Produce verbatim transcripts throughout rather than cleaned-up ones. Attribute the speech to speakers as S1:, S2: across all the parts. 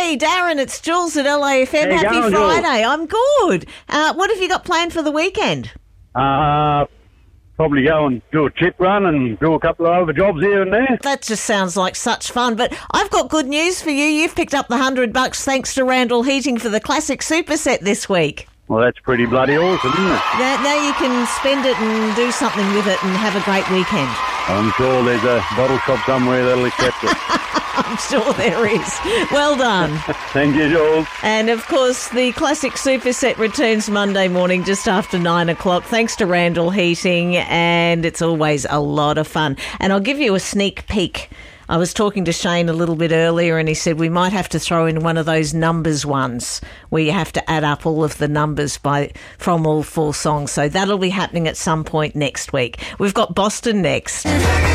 S1: Hey, Darren, it's Jules at L A F M.
S2: How you
S1: Happy
S2: going,
S1: Friday. I'm good. Uh, what have you got planned for the weekend?
S2: Uh, probably go and do a chip run and do a couple of over jobs here and there.
S1: That just sounds like such fun. But I've got good news for you. You've picked up the hundred bucks thanks to Randall Heating for the classic super set this week.
S2: Well, that's pretty bloody awesome, isn't it?
S1: Now, now you can spend it and do something with it and have a great weekend.
S2: I'm sure there's a bottle shop somewhere that'll accept it.
S1: I'm sure there is. Well done.
S2: Thank you, Jules.
S1: And, of course, the classic super set returns Monday morning just after nine o'clock, thanks to Randall Heating, and it's always a lot of fun. And I'll give you a sneak peek. I was talking to Shane a little bit earlier and he said we might have to throw in one of those numbers ones where you have to add up all of the numbers by from all four songs. So that'll be happening at some point next week. We've got Boston next.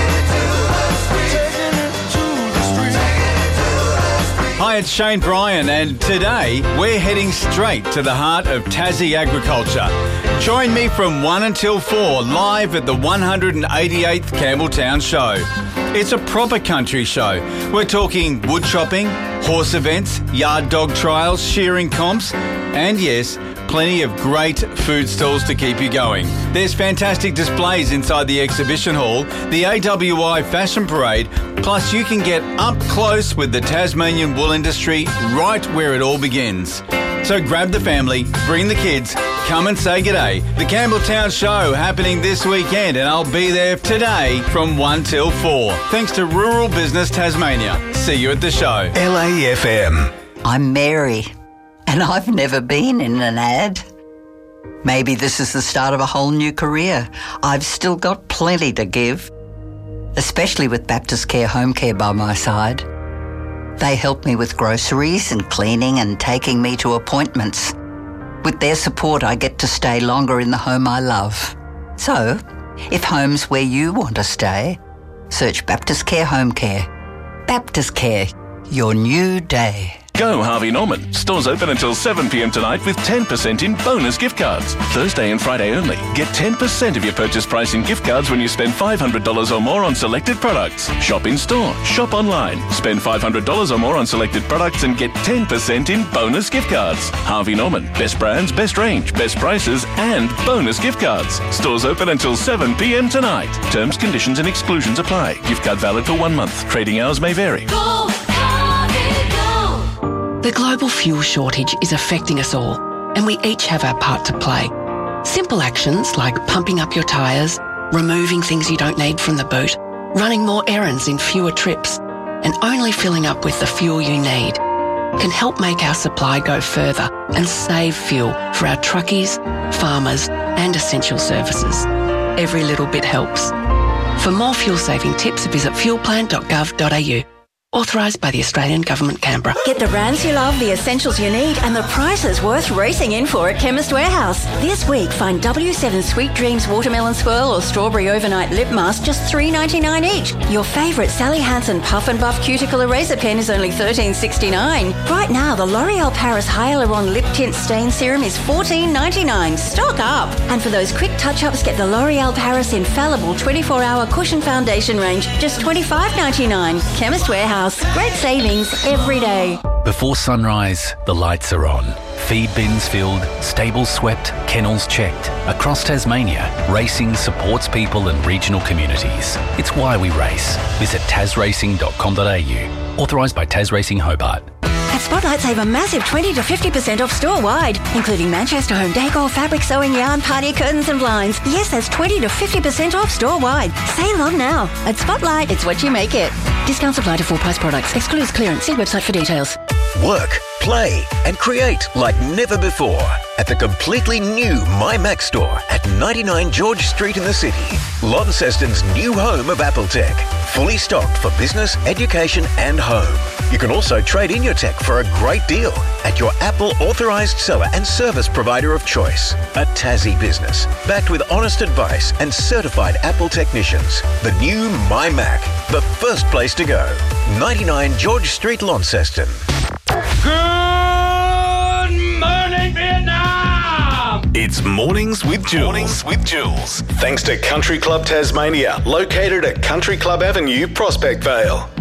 S3: Hi, it's Shane Bryan, and today we're heading straight to the heart of Tassie agriculture. Join me from one until four, live at the one hundred eighty-eighth Campbelltown Show. It's a proper country show. We're talking wood chopping, horse events, yard dog trials, shearing comps, and yes, plenty of great food stalls to keep you going. There's fantastic displays inside the exhibition hall, the A W I Fashion Parade, plus you can get up close with the Tasmanian wool industry right where it all begins. So grab the family, bring the kids, come and say g'day. The Campbelltown Show happening this weekend, and I'll be there today from one till four. Thanks to Rural Business Tasmania. See you at the show.
S4: L A F M.
S5: I'm Mary, and I've never been in an ad. Maybe this is the start of a whole new career. I've still got plenty to give, especially with Baptist Care Home Care by my side. They help me with groceries and cleaning and taking me to appointments. With their support, I get to stay longer in the home I love. So, if home's where you want to stay, search Baptist Care Home Care. Baptist Care, your new day.
S4: Go Harvey Norman. Stores open until seven p.m. tonight with ten percent in bonus gift cards. Thursday and Friday only. Get ten percent of your purchase price in gift cards when you spend five hundred dollars or more on selected products. Shop in store. Shop online. Spend five hundred dollars or more on selected products and get ten percent in bonus gift cards. Harvey Norman. Best brands, best range, best prices, and bonus gift cards. Stores open until seven p.m. tonight. Terms, conditions and exclusions apply. Gift card valid for one month. Trading hours may vary.
S6: Go, Harvey, go. The global fuel shortage is affecting us all, and we each have our part to play. Simple actions like pumping up your tyres, removing things you don't need from the boot, running more errands in fewer trips, and only filling up with the fuel you need can help make our supply go further and save fuel for our truckies, farmers, and essential services. Every little bit helps. For more fuel-saving tips, visit fuel plan dot gov dot a u. Authorised by the Australian Government, Canberra.
S7: Get the brands you love, the essentials you need, and the prices worth racing in for at Chemist Warehouse. This week, find W seven Sweet Dreams Watermelon Swirl or Strawberry Overnight Lip Mask just three dollars ninety-nine each. Your favourite Sally Hansen Puff and Buff Cuticle Eraser Pen is only thirteen dollars sixty-nine. Right now, the L'Oreal Paris Hyaluron Lip Tint Stain Serum is fourteen dollars ninety-nine. Stock up! And for those quick touch-ups, get the L'Oreal Paris Infallible twenty-four hour Cushion Foundation range, just twenty-five dollars ninety-nine. Chemist Warehouse. Great savings every day.
S8: Before sunrise, the lights are on. Feed bins filled, stables swept, kennels checked. Across Tasmania, racing supports people and regional communities. It's why we race. Visit tas racing dot com dot a u. Authorised by Tas Racing Hobart.
S7: At Spotlight, save a massive twenty to fifty percent off store-wide, including Manchester home decor, fabric, sewing, yarn, party, curtains and blinds. Yes, that's twenty to fifty percent off store-wide. Save on now. At Spotlight, it's what you make it. Discounts apply to full-price products. Excludes clearance. See website for details.
S4: Work, play and create like never before at the completely new My Mac store at ninety-nine George Street in the city. Launceston's new home of Apple Tech. Fully stocked for business, education and home. You can also trade in your tech for a great deal at your Apple authorised seller and service provider of choice. A Tassie business, backed with honest advice and certified Apple technicians. The new My Mac, the first place to go. ninety-nine George Street, Launceston.
S9: Good morning, Vietnam!
S4: It's Mornings with Jules. Mornings with Jules. Thanks to Country Club Tasmania, located at Country Club Avenue, Prospect Vale.